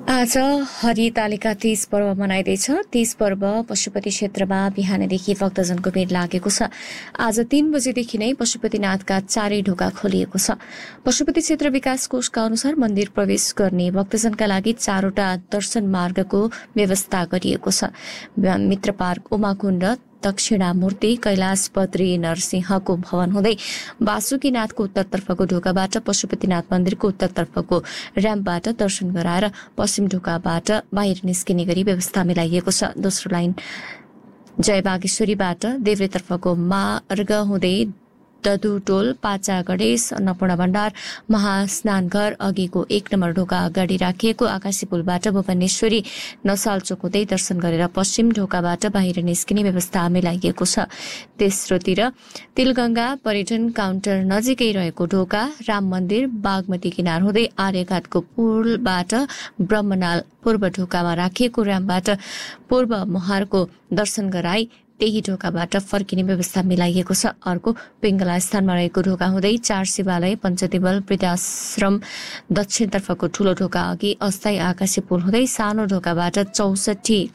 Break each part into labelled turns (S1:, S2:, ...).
S1: आज हरितालिका तीज पर्व मनाइँदैछ। तीज पर्व पशुपति क्षेत्रमा बिहानदेखि भक्तजनको भिड लागेको छ। आज 3 बजेदेखि नै पशुपतिनाथका चारै ढोका खोलिएको छ। पशुपति क्षेत्र विकास कोषका अनुसार मन्दिर प्रवेश गर्ने भक्तजनका लागि 4वटा दर्शन मार्गको व्यवस्था गरिएको छ। मित्र पार्क, उमाकुण्ड, दक्षिणामूर्ति, कैलाश बद्री नरसिंहको भवन हुँदै वासुकीनाथको उत्तरतर्फको ढोकाबाट पशुपतिनाथ मन्दिरको उत्तरतर्फको र्याम्पबाट दर्शन गराएर पश्चिम ढोकाबाट बाहिर निस्किने गरी व्यवस्था मिलाइएको छ। दोस्रो लाइन जयबागेश्वरीबाट देव्रेतर्फको मार्ग हुँदै ददुटोल, पाचा गणेश, अन्नपूर्ण भण्डार, महास्नानघर अघिको 1 नम्बर ढोका अगाडि राखिएको आकाशी पुलबाट भुवनेश्वरी नसालचोक हुँदै दर्शन गरेर पश्चिम ढोकाबाट बाहिर निस्किने व्यवस्था मिलाइएको छ। तेस्रोतिर तिलगंगा पर्यटन काउन्टर नजिकै रहेको ढोका, राम मन्दिर, बागमती किनार हुँदै आर्यघाटको पुलबाट ब्रह्मनाल पूर्व ढोकामा राखिएको र्याम्पबाट पूर्व मुहारको दर्शन गराई त्यही ढोकाबाट फर्किने व्यवस्था मिलाइएको छ। अर्को पिङ्गला स्थानमा रहेको ढोका हुँदै 4 शिवालय, पञ्चदेवल, वृद्धाश्रम दक्षिणतर्फको ठूलो ढोका अघि अस्थायी आकाशी पुल हुँदै सानो ढोकाबाट 64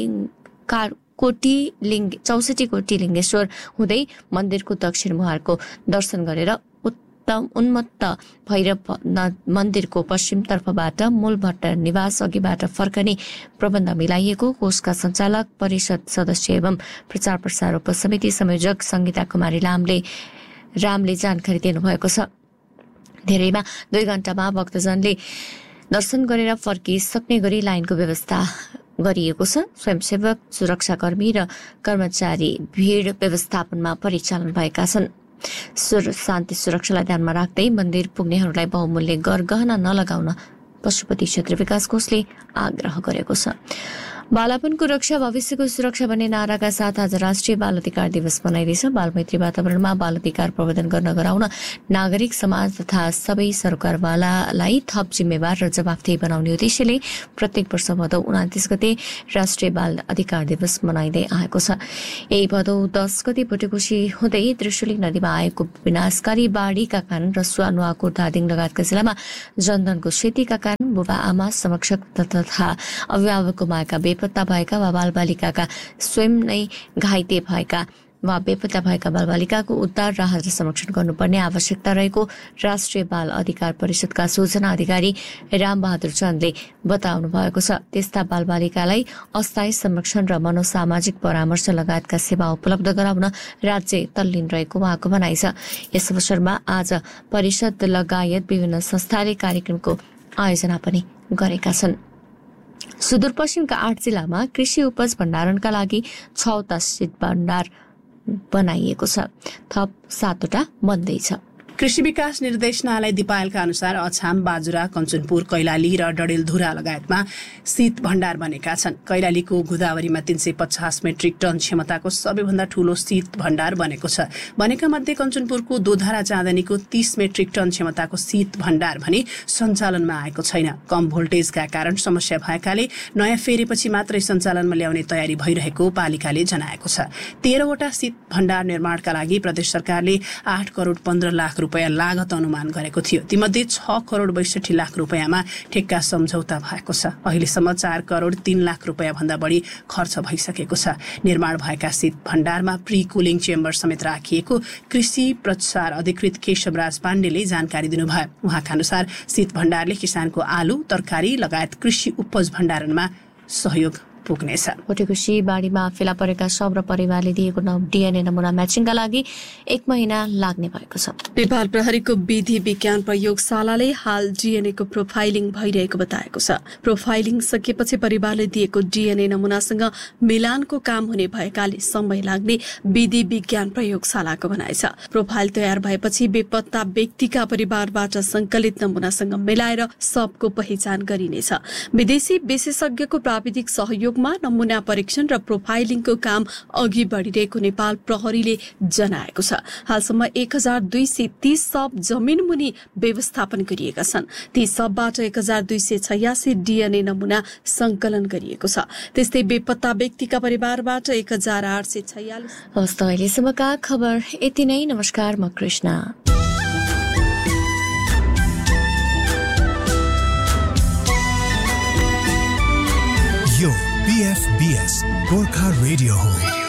S1: कोटी लिङ्गेश्वर हुँदै मन्दिरको दक्षिण मुहारको दर्शन गरेर उन्मत्त भैरव मन्दिरको पश्चिम तर्फबाट मूल भट्ट निवास अघिबाट फर्कने प्रबन्ध मिलाइएको कोषका सञ्चालक, परिषद सदस्य एवं प्रचार प्रसार उपसमिति संयोजक संगीता कुमारी रामले जानकारी दिनुभएको छ। धेरैमा 2 घण्टामा भक्तजनले दर्शन गरेर फर्किसक्ने गरी लाइनको व्यवस्था गरिएको छ। स्वयंसेवक, सुरक्षाकर्मी र कर्मचारी भीड़ व्यवस्थापनमा परिचालन भएका छन्। शान्ति सुरक्षालाई ध्यानमा राख्दै मन्दिर पुग्नेहरूलाई बहुमूल्य गहना नलगाउन पशुपति क्षेत्र विकास कोषले आग्रह गरेको छ। बालापनको रक्षा भविष्यको सुरक्षा भन्ने नाराका साथ आज राष्ट्रिय बाल अधिकार दिवस मनाइँदैछ। बालमैत्री वातावरणमा बाल अधिकार प्रवर्धन गर्न गराउन नागरिक समाज तथा सबै सरकारवालालाई थप जिम्मेवार र जवाफदेही बनाउने उद्देश्यले प्रत्येक वर्ष भदौ 29 गते राष्ट्रिय बाल अधिकार दिवस मनाइँदै आएको छ। यही भदौ 10 गते भुटेकोशी हुँदै त्रिशुली नदीमा आएको विनाशकारी बाढीका कारण रसुवा, नुवाकोट, धादिङ लगायतका जिल्लामा जनधनको क्षतिका कारण बुबा आमा, समकक्ष तथा अभिभावकको मायाका बेपत्ता भएका वा बालबालिकाका स्वयं नै घाइते भएका वा बेपत्ता भएका बालबालिकाको उद्धार, राहत र संरक्षण गर्नुपर्ने आवश्यकता रहेको राष्ट्रिय बाल अधिकार परिषदका सूचना अधिकारी रामबहादुर चन्दले बताउनु भएको छ। त्यस्ता बालबालिकालाई अस्थायी संरक्षण र मनोसामाजिक परामर्श लगायतका सेवा उपलब्ध गराउन राज्य तल्लीन रहेको उहाँको भनाइ छ। यस अवसरमा आज परिषद लगायत विभिन्न संस्थाले कार्यक्रमको आयोजना पनि गरेका छन्। सुदूरपश्चिमका 8 जिल्लामा कृषि उपज भण्डारणका लागि 6वटा शीत भण्डार बनाइएको छ। थप 7वटा बन्दैछ।
S2: कृषि विकास निर्देशनालय दिपायलका अनुसार अछाम, बाजुरा, कञ्चनपुर, कैलाली र डडेलधुरा लगायतमा शीत भण्डार बनेका छन्। कैलालीको गोदावरीमा 350 मेट्रिक टन क्षमताको सबैभन्दा ठूलो शीत भण्डार बनेको छ। बनेका मध्ये कञ्चनपुरको दोधारा चाँदनीको 30 मेट्रिक टन क्षमताको शीत भण्डार भने सञ्चालनमा आएको छैन। कम भोल्टेजका कारण समस्या भएकाले नयाँ फेरेपछि मात्रै सञ्चालनमा ल्याउने तयारी भइरहेको पालिकाले जनाएको छ। 13वटा शीत भण्डार निर्माणका लागि प्रदेश सरकारले 8 करोड 15 लाख रुपैयाँ लागत अनुमान गरेको थियो। तीमध्ये 6 करोड 62 लाख रुपैयाँमा ठेक्का सम्झौता भएको छ। अहिलेसम्म 4 करोड 3 लाख रुपैयाँ भन्दा बढी खर्च भइसकेको छ। निर्माण भएका शीत भण्डारमा प्री कुलिङ चेम्बर समेत राखिएको कृषि प्रचार अधिकृत केशवराज पाण्डेले जानकारी दिनुभयो। उहाँका अनुसार शीत भण्डारले किसानको आलु, तरकारी लगायत कृषि उपज भण्डारणमा सहयोग पुग्नेछ।
S1: भुटेकोशी बाढीमा फेला परेका शव र परिवारले दिएको डिएनए नमुना म्याचिङका लागि 1 महिना लाग्ने भएको छ।
S3: नेपाल प्रहरीको विधि विज्ञान प्रयोगशालाले हाल डिएनएको प्रोफाइलिङ भइरहेको बताएको छ। प्रोफाइलिङ सकिएपछि परिवारले दिएको डिएनए नमुनासँग मिलानको काम हुने भएकाले समय लाग्ने विधि विज्ञान प्रयोगशालाको भनाइ छ। प्रोफाइल तयार भएपछि बेपत्ता व्यक्तिका परिवारबाट संकलित नमुनासँग मिलाएर सबको पहिचान गरिनेछ। विदेशी विशेषज्ञको प्राविधिक सहयोग नमुना परीक्षण र प्रोफाइलिङको काम अघि बढिरहेको नेपाल प्रहरीले जनाएको छ। हालसम्म 1230 शव जमिन मुनि व्यवस्थापन गरिएका छन्। ती शवबाट 1286 डिएनए नमुना संकलन गरिएको छ। त्यस्तै बेपत्ता व्यक्तिका परिवारबाट 1846।
S1: हवस् त अहिलेसम्मका खबर यति नै। नमस्कार, म कृष्ण।
S4: यो PFBS गोर्खा रेडियो हो।